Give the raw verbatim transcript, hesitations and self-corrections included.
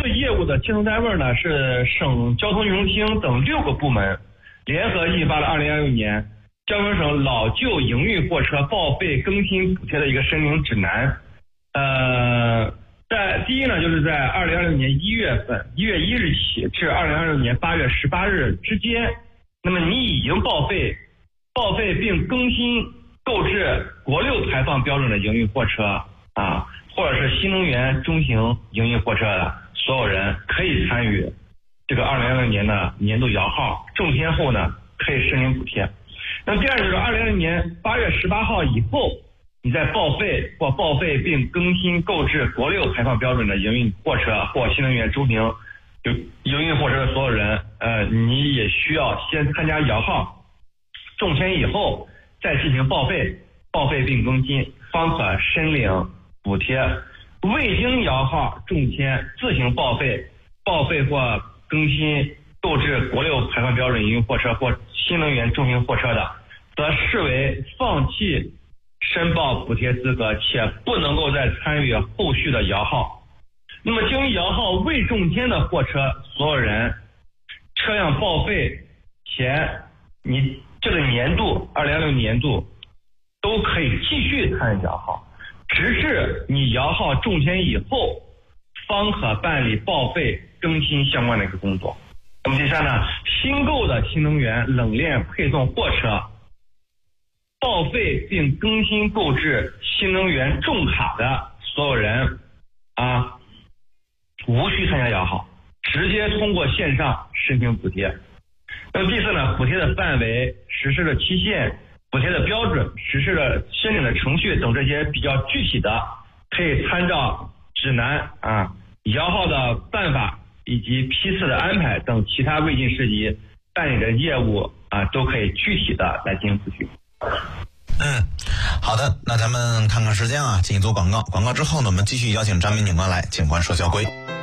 个业务的接头单位呢是省交通运输厅等六个部门联合印发了二零二六年江苏省老旧营运货车报废更新补贴的一个申请指南。呃，在第一呢，就是在二零二六年一月份一月一日起至二零二六年八月十八日之间，那么你已经报废、报废并更新购置国六排放标准的营运货车啊，或者是新能源中型营运货车的所有人，可以参与这个二零二六年的年度摇号，中签后呢可以申请补贴。那么第二就是二零二零年八月十八号以后，你在报废或报废并更新购置国六排放标准的营运货车或新能源中型营运货车的所有人，呃，你也需要先参加摇号，中签以后再进行报废、报废并更新，方可申领补贴。未经摇号中签自行报废、报废或更新购置国六排放标准营运货车或新能源中型货车的，则视为放弃申报补贴资格，且不能够再参与后续的摇号。那么经摇号未中签的货车所有人，车辆报废前你这个年度二零二六年度都可以继续参与摇号，直至你摇号中签以后方可办理报废更新相关的一个工作。那么第三呢，新购的新能源冷链配送货车报废并更新购置新能源重卡的所有人啊，无需参加摇号，直接通过线上申请补贴。那么第四呢，补贴的范围、实施的期限、补贴的标准、实施的申请的程序等这些比较具体的，可以参照指南啊、摇号的办法以及批次的安排等其他未尽事宜办理的业务啊，都可以具体的来进行咨询。 嗯，好的，那咱们看看时间啊，进一组广告。广告之后呢，我们继续邀请张民警官来，警官说交规。